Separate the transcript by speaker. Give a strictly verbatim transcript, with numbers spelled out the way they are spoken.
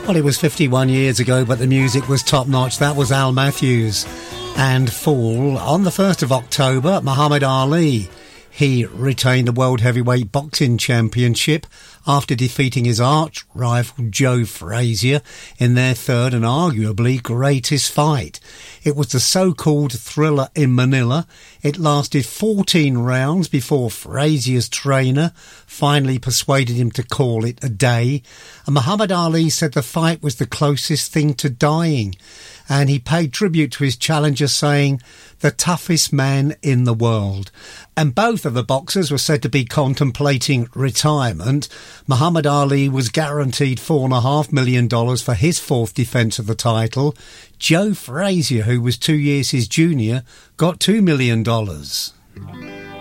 Speaker 1: Well, it was fifty-one years ago, but the music was top-notch. That was Al Matthews and Fall. On the first of October, Muhammad Ali, he retained the World Heavyweight Boxing Championship after defeating his arch-rival Joe Frazier in their third and arguably greatest fight. It was the so-called Thriller in Manila. It lasted fourteen rounds before Frazier's trainer finally persuaded him to call it a day. And Muhammad Ali said the fight was the closest thing to dying. And he paid tribute to his challenger, saying, the toughest man in the world. And both of the boxers were said to be contemplating retirement. Muhammad Ali was guaranteed four and a half million dollars for his fourth defence of the title. Joe Frazier, who was two years his junior, got two million dollars.